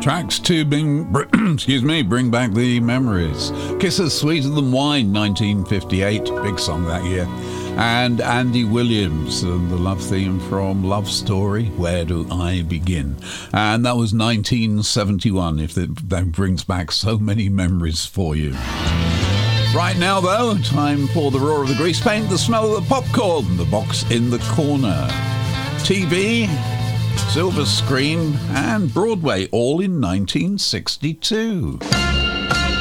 tracks to bring back the memories. Kisses Sweeter Than Wine, 1958, big song that year. And Andy Williams and the love theme from Love Story, Where Do I Begin? And that was 1971, if that brings back so many memories for you. Right now, though, time for the roar of the grease paint, the smell of the popcorn, the box in the corner, TV, silver screen, and Broadway, all in 1962.